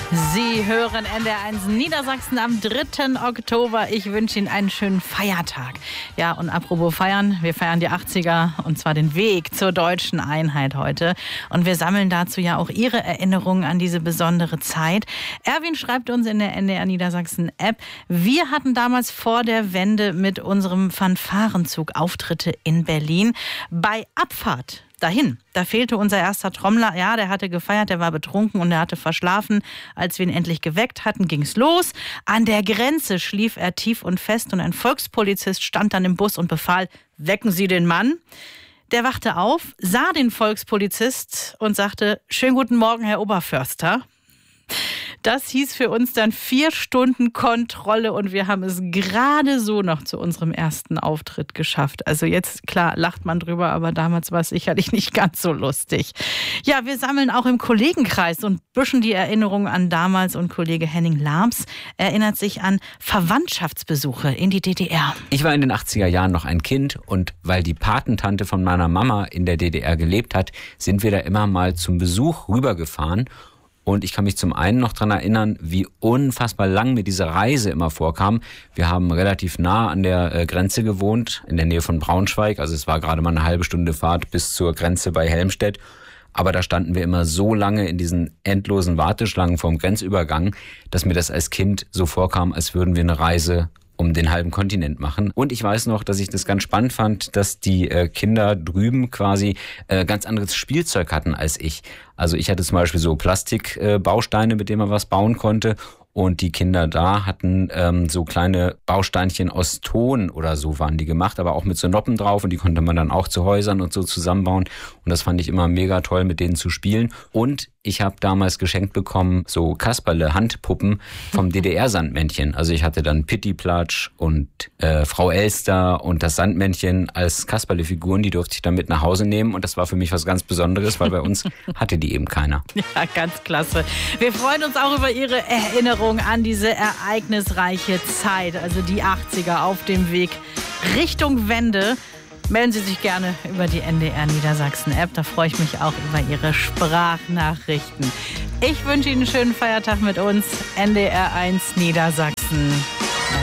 Sie hören NDR1 Niedersachsen am 3. Oktober. Ich wünsche Ihnen einen schönen Feiertag. Ja, und apropos feiern, wir feiern die 80er und zwar den Weg zur deutschen Einheit heute. Und wir sammeln dazu ja auch Ihre Erinnerungen an diese besondere Zeit. Erwin schreibt uns in der NDR Niedersachsen App: Wir hatten damals vor der Wende mit unserem Fanfarenzug Auftritte in Berlin. Bei Abfahrt dahin, da fehlte unser erster Trommler. Ja, der hatte gefeiert, der war betrunken und er hatte verschlafen. Als wir ihn endlich geweckt hatten, ging's los. An der Grenze schlief er tief und fest und ein Volkspolizist stand dann im Bus und befahl: Wecken Sie den Mann. Der wachte auf, sah den Volkspolizist und sagte: Schönen guten Morgen, Herr Oberförster. Das hieß für uns dann 4 Stunden Kontrolle und wir haben es gerade so noch zu unserem ersten Auftritt geschafft. Also jetzt, klar, lacht man drüber, aber damals war es sicherlich nicht ganz so lustig. Ja, wir sammeln auch im Kollegenkreis und büschen die Erinnerungen an damals, und Kollege Henning Larbs erinnert sich an Verwandtschaftsbesuche in die DDR. Ich war in den 80er Jahren noch ein Kind und weil die Patentante von meiner Mama in der DDR gelebt hat, sind wir da immer mal zum Besuch rübergefahren. Und ich kann mich zum einen noch daran erinnern, wie unfassbar lang mir diese Reise immer vorkam. Wir haben relativ nah an der Grenze gewohnt, in der Nähe von Braunschweig. Also es war gerade mal eine halbe Stunde Fahrt bis zur Grenze bei Helmstedt. Aber da standen wir immer so lange in diesen endlosen Warteschlangen vorm Grenzübergang, dass mir das als Kind so vorkam, als würden wir eine Reise um den halben Kontinent machen. Und ich weiß noch, dass ich das ganz spannend fand, dass die Kinder drüben quasi ganz anderes Spielzeug hatten als ich. Also ich hatte zum Beispiel so Plastikbausteine, mit denen man was bauen konnte. Und die Kinder da hatten so kleine Bausteinchen aus Ton oder so waren die gemacht, aber auch mit so Noppen drauf, und die konnte man dann auch zu Häusern und so zusammenbauen. Und das fand ich immer mega toll, mit denen zu spielen. Und ich habe damals geschenkt bekommen so Kasperle-Handpuppen vom DDR-Sandmännchen. Also ich hatte dann Pittiplatsch und Frau Elster und das Sandmännchen als Kasperle-Figuren. Die durfte ich dann mit nach Hause nehmen, und das war für mich was ganz Besonderes, weil bei uns hatte die eben keiner. Ja, ganz klasse. Wir freuen uns auch über Ihre Erinnerung an diese ereignisreiche Zeit, also die 80er auf dem Weg Richtung Wende. Melden Sie sich gerne über die NDR Niedersachsen App, da freue ich mich auch über Ihre Sprachnachrichten. Ich wünsche Ihnen einen schönen Feiertag mit uns, NDR1 Niedersachsen.